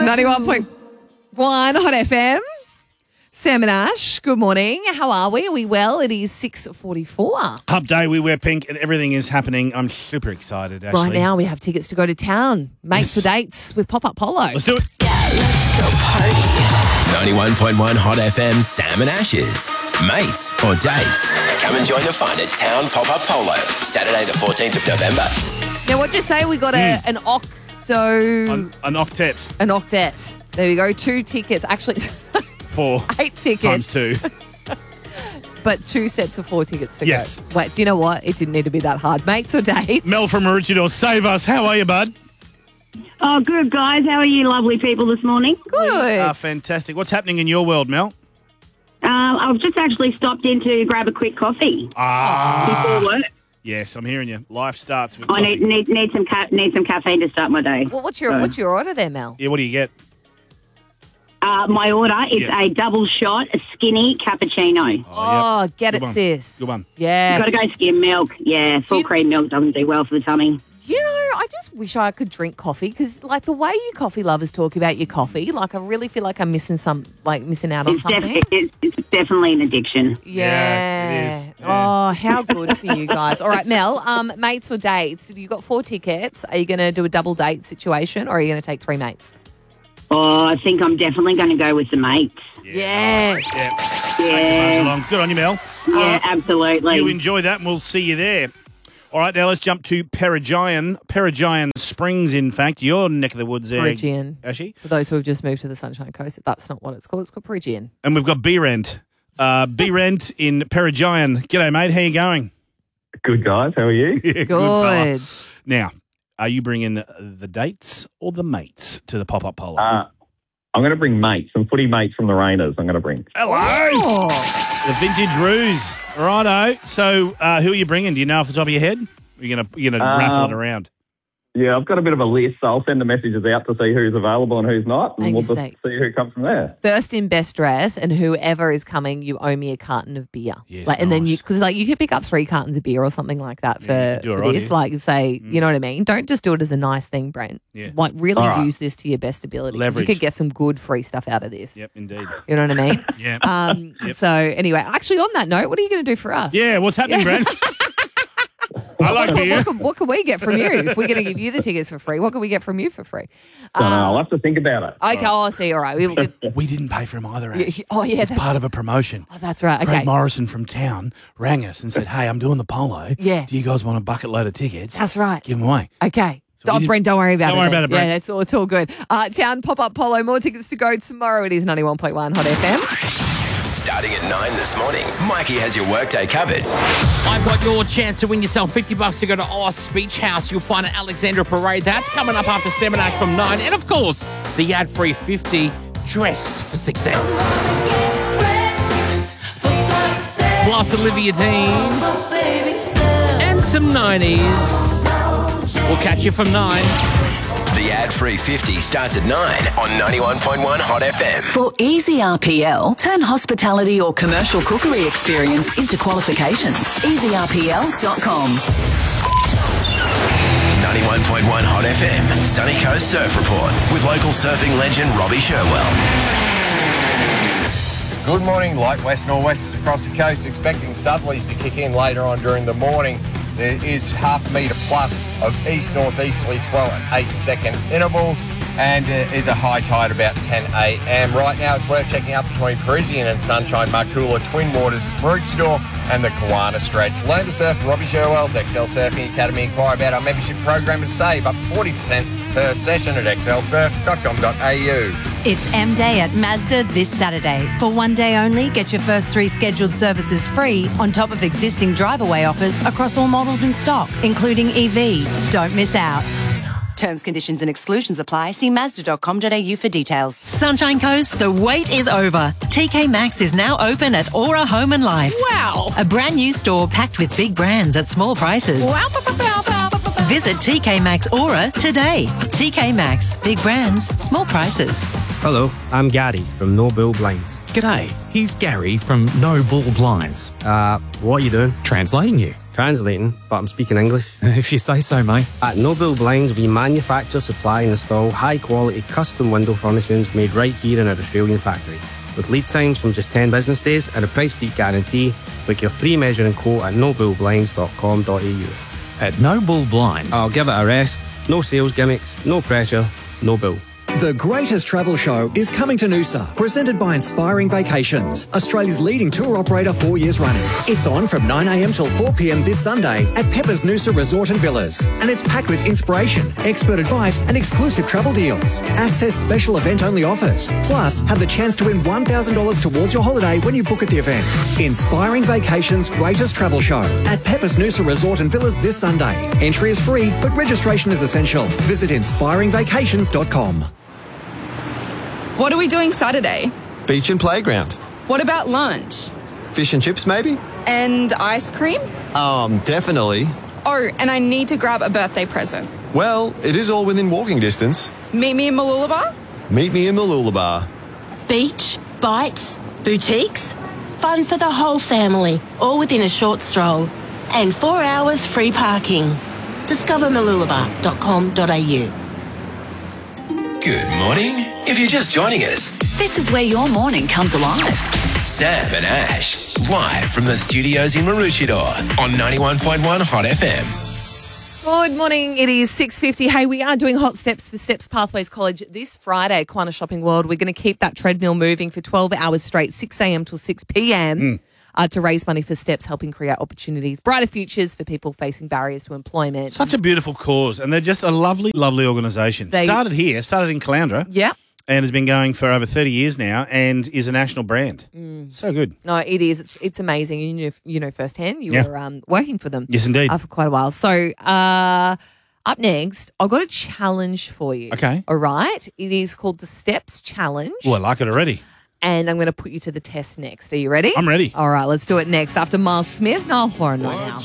91.1 Hot FM. Sam and Ash, good morning. How are we? Are we well? It is 6:44. Hump day, we wear pink and everything is happening. I'm super excited, Ashley. Right now we have tickets to go to town. Mates Yes. for dates with Pop-Up Polo. Let's do it. Let's go party. 91.1 Hot FM, Sam and Ash's Mates or Dates. Come and join the fun at Town Pop-Up Polo, Saturday the 14th of November. Now, what'd you say? We got an octo... An octet. An octet. There we go. 2 tickets. Actually, 4 8 tickets. times 2. But 2 sets of 4 tickets to Yes. go. Wait, do you know what? It didn't need to be that hard. Mates or dates? Mel from Maroochydore, save us. How are you, bud? Oh, good, guys. How are you lovely people this morning? Good. Fantastic. What's happening in your world, Mel? I've just actually stopped in to grab a quick coffee before work. Yes, I'm hearing you. Life starts with I coffee. need some caffeine to start my day. Well, what's your order there, Mel? Yeah, what do you get? My order is Yeah. a double shot, a skinny cappuccino. Oh, yep. get Good it, one. sis. Good one. Yeah. Got to go skim milk. Yeah, full cream milk doesn't do well for the tummy. You know, I just wish I could drink coffee because, like, the way you coffee lovers talk about your coffee, like, I really feel like I'm missing out on It's, something. it's definitely an addiction. Yeah. it is. Yeah. Oh, how good for you guys. All right, Mel, mates or dates? You've got 4 tickets. Are you going to do a double date situation or are you going to take 3 mates? Oh, I think I'm definitely going to go with the mates. Yes. Yeah. Yeah, Along. Good on you, Mel. yeah, absolutely. You enjoy that and we'll see you there. All right, now let's jump to Peregian Springs, in fact. Your neck of the woods there. Peregian. Ashy. For those who have just moved to the Sunshine Coast, that's not what it's called. It's called Peregian. And we've got B-Rent. B-Rent in Peregian. G'day, mate. How you going? Good, guys. How are you? Yeah, Good. fella. Now, are you bringing the dates or the mates to the pop-up polo? I'm going to bring mates, some footy mates from the Rainers. I'm going to bring. Hello! Oh. The Vintage Roos. Righto. So, who are you bringing? Do you know off the top of your head? Or are you gonna raffle it around? Yeah, I've got a bit of a list, so I'll send the messages out to see who's available and who's not, and Hang we'll a just sec. see who comes from there. First in best dress, and whoever is coming, you owe me a carton of beer. Yes, and then nice. because you could pick up 3 cartons of beer or something like that Yeah, do it for right this. here. Like, say, you know what I mean? Don't just do it as a nice thing, Brent. Yeah. Like, really All right. use this to your best ability. Leverage. You could get some good free stuff out of this. Yep, indeed. You know what I mean? Yeah. Yep. So anyway, actually, on that note, what are you going to do for us? Yeah, what's happening, Brent? I like beer. What can we get from you? If we're going to give you the tickets for free, what can we get from you for free? Don't know. I'll have to think about it. Okay, I see. All right. We didn't pay for him either, eh? Oh, yeah. It's part of a promotion. Oh, that's right. Craig Okay. Morrison from town rang us and said, hey, I'm doing the polo. Yeah. Do you guys want a bucket load of tickets? That's right. Give them away. Okay. So we did- Brent, don't worry about it. Don't worry then. about it, Brent. Yeah, it's all good. Town Pop-Up Polo, more tickets to go tomorrow. It is 91.1 Hot FM. Starting at 9 this morning, Mikey has your workday covered. I've got your chance to win yourself $50 to go to Oz Beach House. You'll find at Alexandra Parade. That's coming up after 7 Ash from 9. And of course, the ad-free 50 Dressed for Success. Plus Olivia Dean. And some 90s. We'll catch you from 9. The ad-free 50 starts at 9 on 91.1 Hot FM. For easy RPL, turn hospitality or commercial cookery experience into qualifications. EasyRPL.com. 91.1 Hot FM, Sunny Coast Surf Report with local surfing legend Robbie Sherwell. Good morning. Light west nor'westers across the coast, expecting southerlies to kick in later on during the morning. There is half a metre plus of east-northeasterly swell at 8-second intervals, and is a high tide about 10 a.m. Right now, it's worth checking up between Parisian and Sunshine, Marcoola, Twin Waters, Maroochydore, and the Kawana Stretch. Learn to surf Robbie Sherwell's XL Surfing Academy. Inquire about our membership program and save up 40% per session at xlsurf.com.au. It's M-Day at Mazda this Saturday. For one day only, get your first 3 scheduled services free on top of existing drive-away offers across all models in stock, including EV. Don't miss out. Terms, conditions and exclusions apply. See Mazda.com.au for details. Sunshine Coast, the wait is over. TK Maxx is now open at Aura Home and Life. Wow. A brand new store packed with big brands at small prices. Wow. Visit TK Maxx Aura today. TK Maxx, big brands, small prices. Hello, I'm Gary from No Bull Blinds. G'day, here's Gary from No Bull Blinds. What are you doing? Translating you. translating, but I'm speaking English. If you say so, mate. At Noble Blinds, we manufacture, supply and install high-quality custom window furnishings made right here in our Australian factory. With lead times from just 10 business days and a price beat guarantee, book your free measuring quote at nobullblinds.com.au. At No Bull Blinds. I'll give it a rest. No sales gimmicks, no pressure, no bull. The greatest travel show is coming to Noosa, presented by Inspiring Vacations, Australia's leading tour operator 4 years running. It's on from 9 a.m. till 4 p.m. this Sunday at Pepper's Noosa Resort and Villas, and it's packed with inspiration, expert advice and exclusive travel deals. Access special event-only offers, plus have the chance to win $1,000 towards your holiday when you book at the event. Inspiring Vacations' greatest travel show at Pepper's Noosa Resort and Villas this Sunday. Entry is free, but registration is essential. Visit inspiringvacations.com. What are we doing Saturday? Beach and playground. What about lunch? Fish and chips, maybe? And ice cream? Definitely. Oh, and I need to grab a birthday present. Well, it is all within walking distance. Meet me in Mooloolaba? Meet me in Mooloolaba. Beach, bites, boutiques. Fun for the whole family, all within a short stroll. And 4 hours free parking. Discover mooloolaba.com.au. Good morning. If you're just joining us, This is where your morning comes alive. Sam and Ash, live from the studios in Maroochydore on 91.1 Hot FM. Good morning. It is 6:50. Hey, we are doing Hot Steps for Steps Pathways College this Friday at Kiwana Shopping World. We're going to keep that treadmill moving for 12 hours straight, 6 a.m. till 6 p.m. To raise money for Steps, helping create opportunities, brighter futures for people facing barriers to employment. Such a beautiful cause, and they're just a lovely, lovely organisation. Started in Caloundra. Yeah. And has been going for over 30 years now and is a national brand. So good. No, it is. It's amazing. You know firsthand. You were working for them. Yes, indeed. For quite a while. So up next, I've got a challenge for you. Okay. All right. It is called the Steps Challenge. Oh, I like it already. And I'm going to put you to the test next. Are you ready? I'm ready. All right, let's do it next. After Miles Smith, Niall Horan right now.